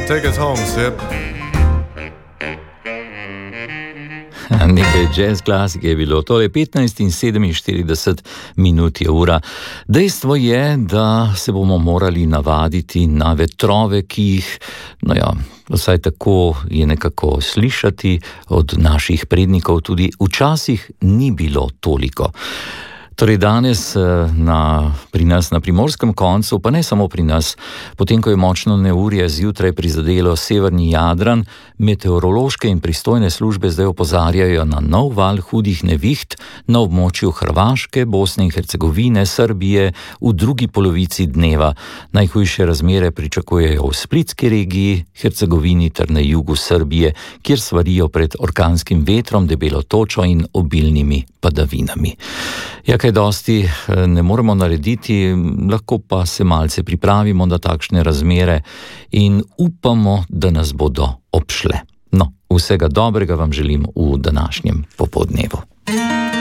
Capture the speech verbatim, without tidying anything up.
Take us home, Sid. Nekaj jazz klasike je bilo, to je petnajst in sedeminštirideset minut je ura. Dejstvo je, da se bomo morali navaditi na vetrove, ki jih, no ja, vsaj tako je nekako slišati od naših prednikov, tudi včasih ni bilo toliko. Torej danes na, pri nas na primorskem koncu, pa ne samo pri nas, potem ko je močno neurje zjutraj prizadelo severni Jadran, meteorološke in pristojne službe zdaj opozarjajo na nov val hudih neviht na območju Hrvaške, Bosne in Hercegovine, Srbije v drugi polovici dneva. Najhujše razmere pričakujejo v Splitski regiji, Hercegovini ter na jugu Srbije, kjer svarijo pred orkanskim vetrom, debelo točo in obilnimi padavinami. Ja, kaj dosti ne moremo narediti, lahko pa se malce pripravimo na takšne razmere in upamo, da nas bodo obšle. No, vsega dobrega vam želim v današnjem popoldnevu.